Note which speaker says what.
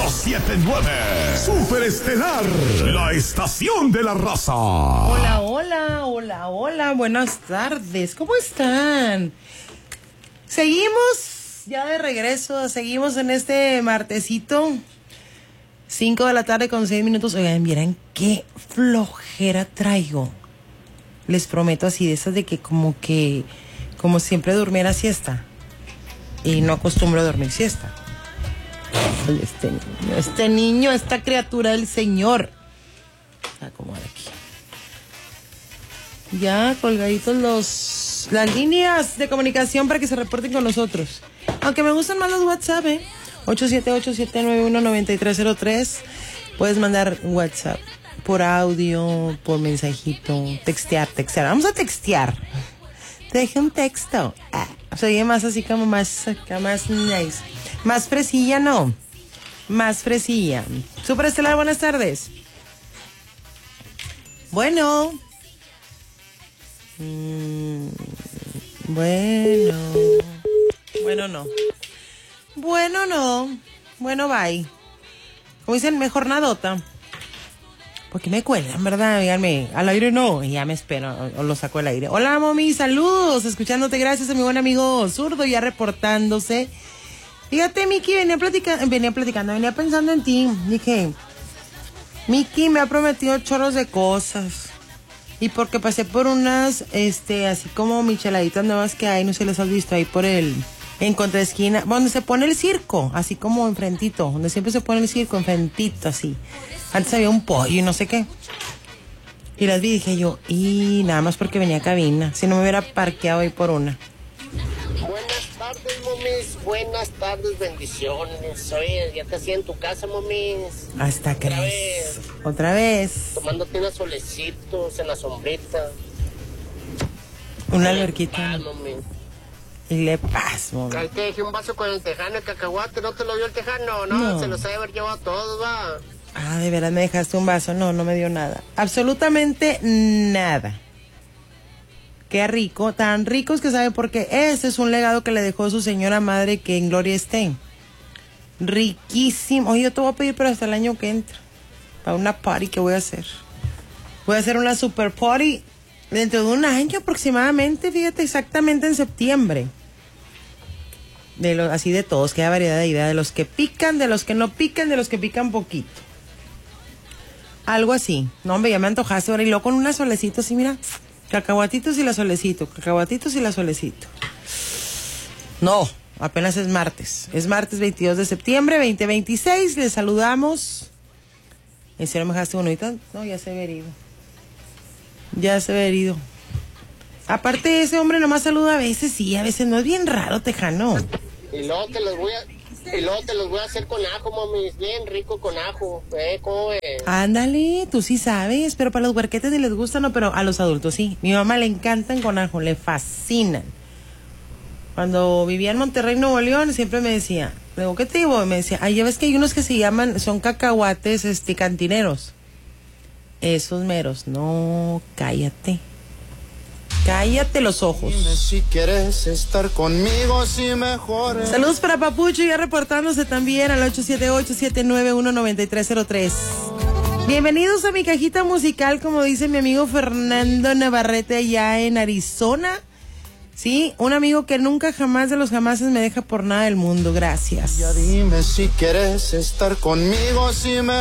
Speaker 1: 1079. Superestelar, la estación de la raza.
Speaker 2: Hola, hola, hola, hola. Buenas tardes. ¿Cómo están? Seguimos ya de regreso. Seguimos en este martesito. 5 de la tarde con 6 minutos. Oigan, miren qué flojera traigo. Les prometo así, de esas de que como siempre durmiera siesta. Y no acostumbro a dormir siesta. Este niño, esta criatura del Señor. Acomoda aquí. Ya colgaditos las líneas de comunicación para que se reporten con nosotros. Aunque me gustan más los WhatsApp, 878-791-9303. Puedes mandar WhatsApp por audio, por mensajito, textear. Vamos a textear. Te dejé un texto. Se oye más así como más nice. Más fresilla, no. Más fresilla. Superestelar, buenas tardes. Bueno. Bueno, no. Bueno, bye. Como dicen, mejor nadota. Porque me cuelgan, ¿verdad? Díganme, al aire no. Y ya me espero, o lo saco al aire. Hola, mami, saludos. Escuchándote, gracias a mi buen amigo Zurdo, ya reportándose. Fíjate, Miki, venía pensando en ti. Dije, Miki me ha prometido chorros de cosas. Y porque pasé por unas, así como micheladitas nuevas que hay, no sé si las has visto ahí en contraesquina, donde se pone el circo, así como enfrentito, donde siempre se pone el circo, enfrentito, así. Antes había un pollo y no sé qué. Y las vi y dije yo, y nada más porque venía a cabina, si no me hubiera parqueado ahí por una.
Speaker 3: Buenas tardes, momis. Buenas tardes, bendiciones. Oye, ya te hacía en tu casa, momis.
Speaker 2: Hasta crees. Otra vez.
Speaker 3: Tomándote unos solecitos en la sombrita.
Speaker 2: Una alberquita.
Speaker 3: Momis.
Speaker 2: Y le paso.
Speaker 3: Ahí te dejé un vaso con el tejano de cacahuate. ¿No te lo dio el tejano? No. Se los ha de haber llevado todos, va.
Speaker 2: Ah, de veras me dejaste un vaso. No me dio nada. Absolutamente nada. Qué rico, tan ricos que sabe por qué. Ese es un legado que le dejó su señora madre, que en gloria esté. Riquísimo. Oye, yo te voy a pedir, pero hasta el año que entra. Para una party que voy a hacer. Voy a hacer una super party dentro de un año aproximadamente, fíjate, exactamente en septiembre. Así de todos, que hay variedad de ideas. De los que pican, de los que no pican, de los que pican poquito. Algo así. No, hombre, ya me antojaste ahora. Y luego con una solecito así, mira. Cacahuatitos y la solecito. No, apenas es martes. Es martes 22 de septiembre, 2026. Les saludamos. ¿En serio me dejaste uno ahorita? No, ya se ve herido. Aparte, ese hombre nomás saluda a veces sí, a veces no. Es bien raro, tejano.
Speaker 3: Y luego te los voy a hacer con ajo, mami. Bien rico con ajo. ¿Cómo ves?
Speaker 2: Ándale, tú sí sabes, pero para los huerquetes ni les gusta, no, pero a los adultos sí. Mi mamá le encantan con ajo, le fascinan. Cuando vivía en Monterrey, Nuevo León, siempre me decía, luego, ¿qué te digo? Me decía, ay, ya ves que hay unos que se llaman, son cacahuates, cantineros. Esos meros, no, cállate. Cállate los ojos.
Speaker 4: Dime si quieres estar conmigo, si mejor.
Speaker 2: Saludos para Papucho, ya reportándose también al 878-791-9303. Bienvenidos a mi cajita musical, como dice mi amigo Fernando Navarrete allá en Arizona. Sí, un amigo que nunca jamás de los jamases me deja por nada del mundo. Gracias.
Speaker 4: Ya dime si quieres estar conmigo, si mejor.